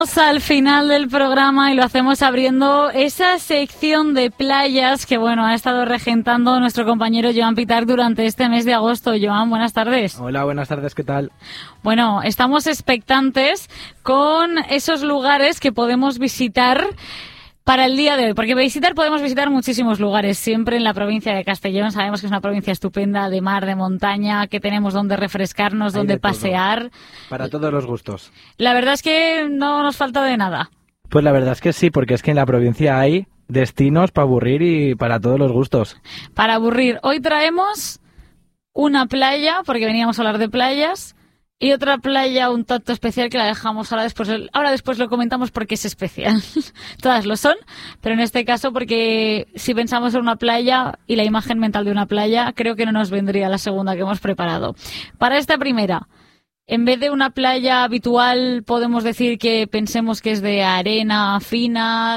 Al final del programa y lo hacemos abriendo esa sección de playas que, bueno, ha estado regentando nuestro compañero Joan Pitar durante este mes de agosto. Joan, buenas tardes. Hola, buenas tardes, ¿qué tal? Bueno, estamos expectantes con esos lugares que podemos visitar para el día de hoy, porque podemos visitar muchísimos lugares, siempre en la provincia de Castellón. Sabemos que es una provincia estupenda, de mar, de montaña, que tenemos donde refrescarnos, donde pasear. Para todos los gustos. La verdad es que no nos falta de nada. Pues la verdad es que sí, porque es que en la provincia hay destinos para aburrir y para todos los gustos. Para aburrir, hoy traemos una playa, porque veníamos a hablar de playas, y otra playa un tanto especial que la dejamos ahora después lo comentamos porque es especial. Todas lo son, pero en este caso porque si pensamos en una playa y la imagen mental de una playa, creo que no nos vendría la segunda que hemos preparado. Para esta primera, en vez de una playa habitual, podemos decir que pensemos que es de arena fina,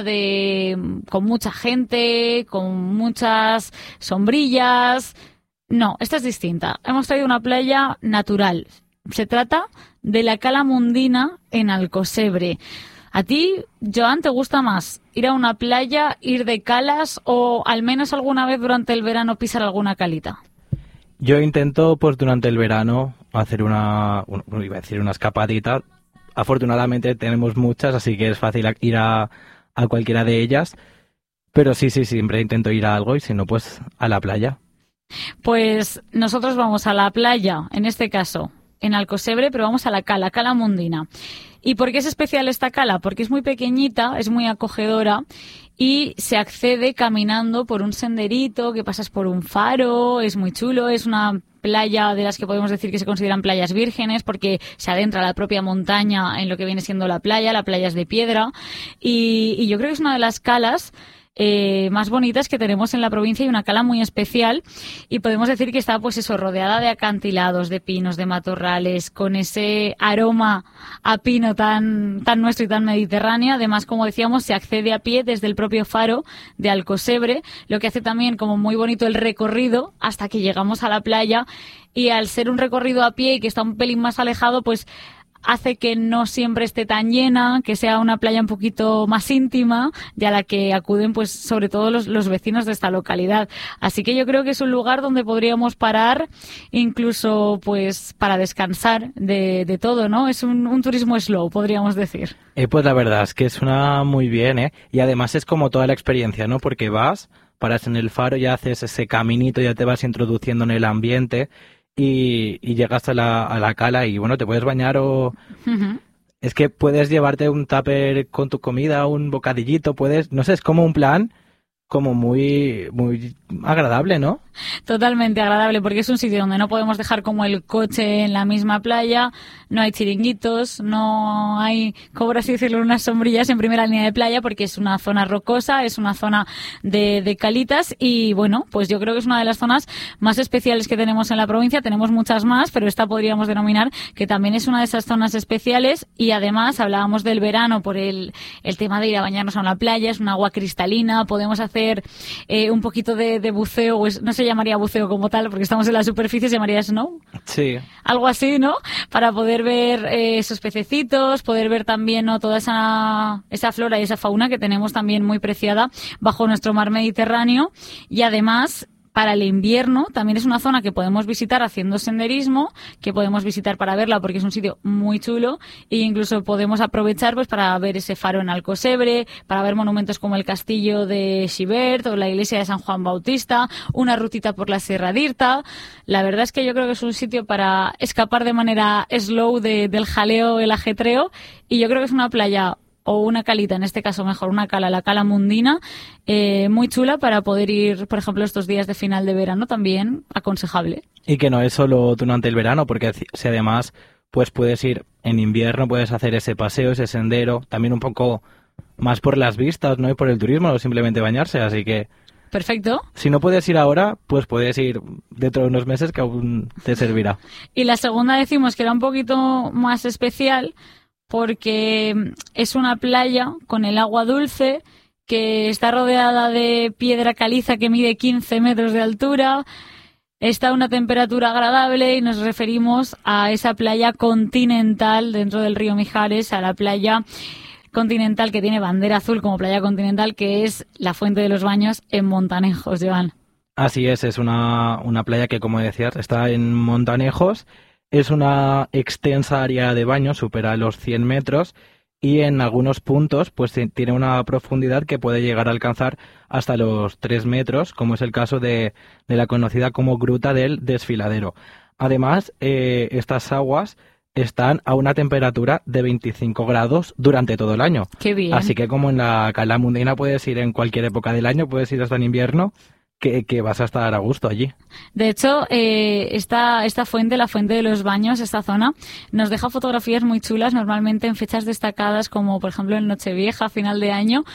con mucha gente, con muchas sombrillas. No, esta es distinta. Hemos traído una playa natural. Se trata de la Cala Mundina en Alcocebre. ¿A ti, Joan, te gusta más ir a una playa, ir de calas o al menos alguna vez durante el verano pisar alguna calita? Yo intento, pues durante el verano, hacer una escapadita. Afortunadamente tenemos muchas, así que es fácil ir a cualquiera de ellas. Pero sí, siempre intento ir a algo y si no, pues a la playa. Pues nosotros vamos a la playa, en este caso en Alcocebre, pero vamos a la Cala Mundina. ¿Y por qué es especial esta cala? Porque es muy pequeñita, es muy acogedora y se accede caminando por un senderito que pasas por un faro, es muy chulo, es una playa de las que podemos decir que se consideran playas vírgenes porque se adentra la propia montaña en lo que viene siendo la playa es de piedra y yo creo que es una de las calas más bonitas que tenemos en la provincia y una cala muy especial y podemos decir que está pues eso, rodeada de acantilados, de pinos, de matorrales, con ese aroma a pino tan nuestro y tan mediterráneo. Además, como decíamos, se accede a pie desde el propio faro de Alcocebre, lo que hace también como muy bonito el recorrido hasta que llegamos a la playa y al ser un recorrido a pie y que está un pelín más alejado, pues hace que no siempre esté tan llena, que sea una playa un poquito más íntima y a la que acuden pues sobre todo los vecinos de esta localidad. Así que yo creo que es un lugar donde podríamos parar incluso pues para descansar de todo, ¿no? Es un turismo slow, podríamos decir. Pues la verdad es que suena muy bien, ¿eh? Y además es como toda la experiencia, ¿no? Porque paras en el faro y haces ese caminito, ya te vas introduciendo en el ambiente y llegas a la cala y bueno, te puedes bañar o... Uh-huh. Es que puedes llevarte un tupper con tu comida, un bocadillito, no sé, es como un plan como muy agradable, ¿no? Totalmente agradable, porque es un sitio donde no podemos dejar como el coche en la misma playa, no hay chiringuitos, no hay, como por así decirlo, unas sombrillas en primera línea de playa, porque es una zona rocosa, es una zona de calitas y bueno, pues yo creo que es una de las zonas más especiales que tenemos en la provincia. Tenemos muchas más, pero esta podríamos denominar que también es una de esas zonas especiales y además hablábamos del verano por el tema de ir a bañarnos a una playa, es un agua cristalina, podemos hacer un poquito de buceo, pues no se llamaría buceo como tal porque estamos en la superficie, se llamaría snow. Sí. Algo así, ¿no? Para poder ver esos pececitos, poder ver también, ¿no?, toda esa flora y esa fauna que tenemos también muy preciada bajo nuestro mar Mediterráneo y además para el invierno también es una zona que podemos visitar haciendo senderismo, que podemos visitar para verla porque es un sitio muy chulo e incluso podemos aprovechar pues para ver ese faro en Alcocebre, para ver monumentos como el castillo de Xivert o la iglesia de San Juan Bautista, una rutita por la Sierra d'Irta. La verdad es que yo creo que es un sitio para escapar de manera slow del jaleo, el ajetreo y yo creo que es una playa o una calita, en este caso mejor una cala, la Cala Mundina, muy chula para poder ir, por ejemplo, estos días de final de verano, también aconsejable. Y que no es solo durante el verano, porque si además pues puedes ir en invierno, puedes hacer ese paseo, ese sendero, también un poco más por las vistas, ¿no? Y por el turismo, o simplemente bañarse, así que... Perfecto. Si no puedes ir ahora, pues puedes ir dentro de unos meses que aún te servirá. Y la segunda decimos que era un poquito más especial porque es una playa con el agua dulce que está rodeada de piedra caliza que mide 15 metros de altura, está a una temperatura agradable y nos referimos a esa playa continental dentro del río Mijares, a la playa continental que tiene bandera azul como playa continental, que es la Fuente de los Baños en Montanejos, Joan. Así es una playa que, como decías, está en Montanejos. Es una extensa área de baño, supera los 100 metros y en algunos puntos pues tiene una profundidad que puede llegar a alcanzar hasta los 3 metros, como es el caso de la conocida como Gruta del Desfiladero. Además, estas aguas están a una temperatura de 25 grados durante todo el año. ¡Qué bien! Así que como en la Cala Mundina puedes ir en cualquier época del año, puedes ir hasta en invierno, que vas a estar a gusto allí. De hecho, esta fuente, la Fuente de los Baños, esta zona, nos deja fotografías muy chulas, normalmente en fechas destacadas, como por ejemplo en Nochevieja, final de año,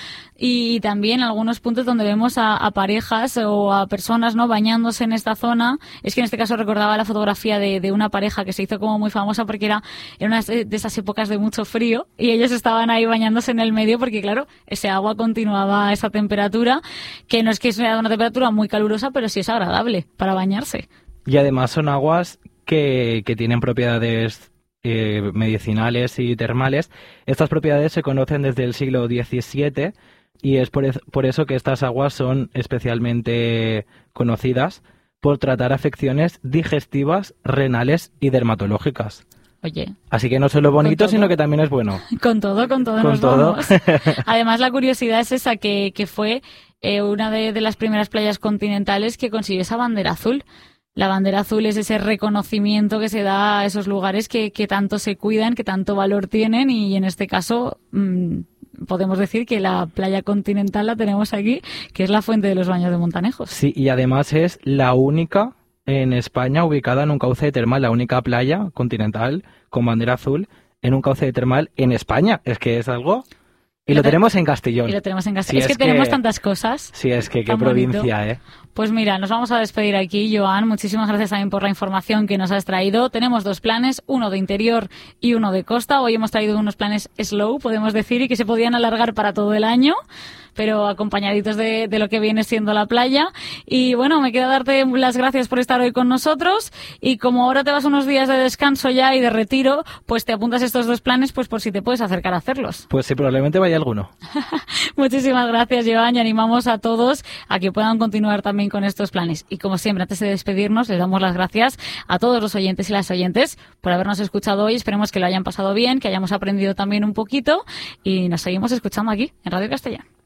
y también algunos puntos donde vemos a parejas o a personas, ¿no?, bañándose en esta zona. Es que en este caso recordaba la fotografía de una pareja que se hizo como muy famosa porque era una de esas épocas de mucho frío y ellos estaban ahí bañándose en el medio porque, claro, ese agua continuaba a esa temperatura, que no es que sea una temperatura muy calurosa, pero sí es agradable para bañarse. Y además son aguas que tienen propiedades medicinales y termales. Estas propiedades se conocen desde el siglo XVII y es por eso que estas aguas son especialmente conocidas por tratar afecciones digestivas, renales y dermatológicas. Oye. Así que no solo bonito, sino que también es bueno. Con todo nos vamos. Además, la curiosidad es esa, que fue una de las primeras playas continentales que consiguió esa bandera azul. La bandera azul es ese reconocimiento que se da a esos lugares que tanto se cuidan, que tanto valor tienen, y en este caso podemos decir que la playa continental la tenemos aquí, que es la Fuente de los Baños de Montanejos. Sí, y además es la única en España ubicada en un cauce termal, la única playa continental con bandera azul en un cauce termal en España. Es que es algo... Y lo tenemos en Castellón. Y lo tenemos en Castellón. Sí, es que tenemos tantas cosas. Sí, es que qué provincia, bonito. Pues mira, nos vamos a despedir aquí, Joan. Muchísimas gracias también por la información que nos has traído. Tenemos 2 planes, uno de interior y uno de costa. Hoy hemos traído unos planes slow, podemos decir, y que se podían alargar para todo el año, pero acompañaditos de lo que viene siendo la playa. Y bueno, me queda darte las gracias por estar hoy con nosotros, y como ahora te vas unos días de descanso ya y de retiro, pues te apuntas estos 2 planes pues por si te puedes acercar a hacerlos. Pues sí, probablemente vaya alguno. Muchísimas gracias, Joan, y animamos a todos a que puedan continuar también con estos planes. Y como siempre, antes de despedirnos, les damos las gracias a todos los oyentes y las oyentes por habernos escuchado hoy. Esperemos que lo hayan pasado bien, que hayamos aprendido también un poquito, y nos seguimos escuchando aquí en Radio Castellón.